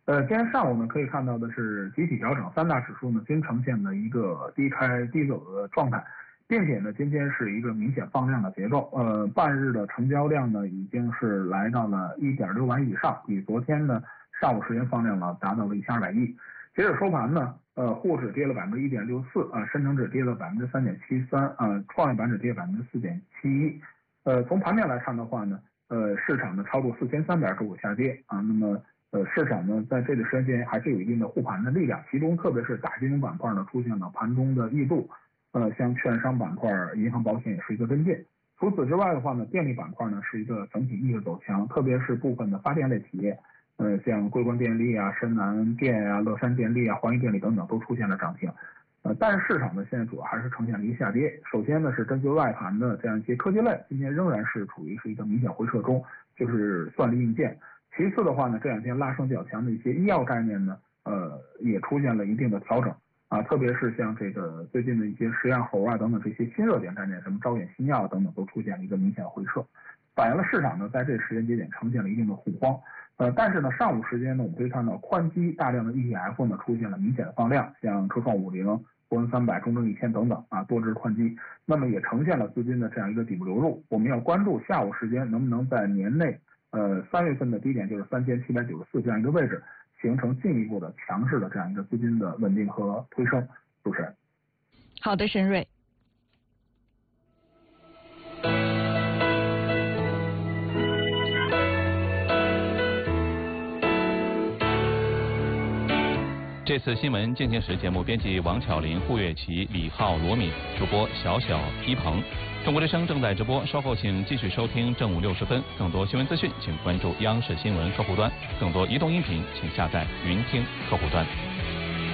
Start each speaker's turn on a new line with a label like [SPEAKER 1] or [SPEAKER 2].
[SPEAKER 1] 今天上午呢，可以看到的是集体调整，三大指数呢均呈现了一个低开低走的状态，并且呢，今天是一个明显放量的节奏。半日的成交量呢已经是来到了1.6万亿以上，比昨天呢上午时间放量呢达到了1200亿。截止收盘呢，沪指跌了1.64%，深成指跌了3.73%，创业板指跌4.71%。从盘面来看的话呢，市场呢超过4300个股下跌啊，那么。市场呢，在这个时间还是有一定的护盘的力量，其中特别是大金融板块呢出现了盘中的异动，像券商板块、银行保险也是一个跟进。除此之外的话呢，电力板块呢是一个整体逆势走强，特别是部分的发电类企业，像桂冠电力啊、深南电啊、乐山电力啊、华谊电力等等都出现了涨停。但是市场呢现在主要还是呈现了一个下跌。首先呢是针对外盘的这样一些科技类，今天仍然是处于一个明显回撤中，就是算力硬件。其次的话呢，这两天拉升较强的一些医药概念呢，也出现了一定的调整啊，特别是像这个最近的一些食药猴啊等等这些新热点概念，什么招远新药等等都出现了一个明显的回撤，反映了市场呢在这个时间节点呈现了一定的恐慌。但是呢，上午时间呢，我们可以看到宽基大量的 ETF 呢出现了明显的放量，像科创50、沪深300、中证1000等等啊，多只宽基，那么也呈现了资金的这样一个底部流入。我们要关注下午时间能不能在年内。3月份的低点就是3794这样一个位置，形成进一步的强势的这样一个资金的稳定和推升。主持人，
[SPEAKER 2] 好的，申瑞。
[SPEAKER 3] 这次新闻进行时节目编辑王巧林、胡月琪、李浩、罗敏，主播小小、一鹏。中国之声正在直播，稍后请继续收听正午60分。更多新闻资讯，请关注央视新闻客户端；更多移动音频，请下载云听客户端。